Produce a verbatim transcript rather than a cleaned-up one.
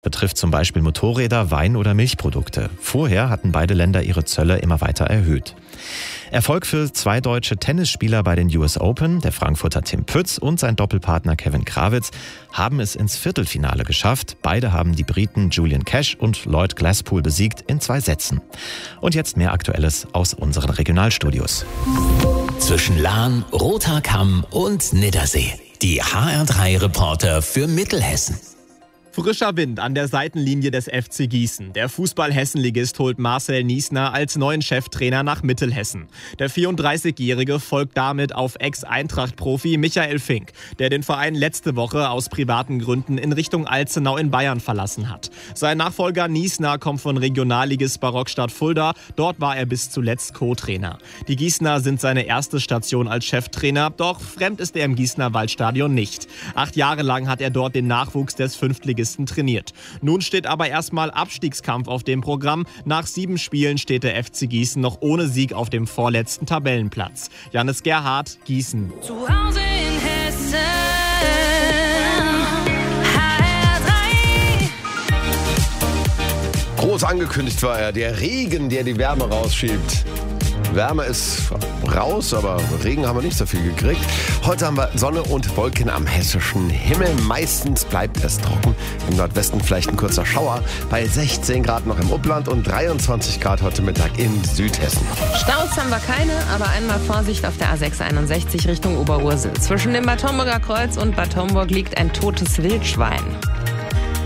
Betrifft zum Beispiel Motorräder, Wein oder Milchprodukte. Vorher hatten beide Länder ihre Zölle immer weiter erhöht. Erfolg für zwei deutsche Tennisspieler bei den U S Open, der Frankfurter Tim Pütz und sein Doppelpartner Kevin Krawitz, haben es ins Viertelfinale geschafft. Beide haben die Briten Julian Cash und Lloyd Glasspool besiegt in zwei Sätzen. Und jetzt mehr Aktuelles aus unseren Regionalstudios. Zwischen Lahn, Roter Kamm und Niddersee. Die H R drei Reporter für Mittelhessen. Frischer Wind an der Seitenlinie des F C Gießen. Der Fußball-Hessenligist holt Marcel Niesner als neuen Cheftrainer nach Mittelhessen. Der vierunddreißigjährige folgt damit auf Ex-Eintracht-Profi Michael Fink, der den Verein letzte Woche aus privaten Gründen in Richtung Alzenau in Bayern verlassen hat. Sein Nachfolger Niesner kommt von Regionalligist Barockstadt Fulda. Dort war er bis zuletzt Co-Trainer. Die Gießener sind seine erste Station als Cheftrainer, doch fremd ist er im Gießener Waldstadion nicht. Acht Jahre lang hat er dort den Nachwuchs des Fünftligisten trainiert. Nun steht aber erstmal Abstiegskampf auf dem Programm. Nach sieben Spielen steht der F C Gießen noch ohne Sieg auf dem vorletzten Tabellenplatz. Janis Gerhardt, Gießen. Zu Hause in Hessen, H R drei. Groß angekündigt war er, der Regen, der die Wärme rausschiebt. Wärme ist raus, aber Regen haben wir nicht so viel gekriegt. Heute haben wir Sonne und Wolken am hessischen Himmel. Meistens bleibt es trocken. Im Nordwesten vielleicht ein kurzer Schauer. Bei sechzehn Grad noch im Upland und dreiundzwanzig Grad heute Mittag in Südhessen. Staus haben wir keine, aber einmal Vorsicht auf der A sechs einundsechzig Richtung Oberursel. Zwischen dem Bad Homburger Kreuz und Bad Homburg liegt ein totes Wildschwein.